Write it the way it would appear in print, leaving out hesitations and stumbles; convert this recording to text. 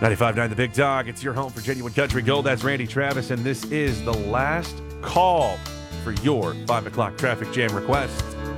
95.9 The Big Dog. It's your home for genuine country gold. That's Randy Travis, and this is the last call for your 5 o'clock traffic jam request.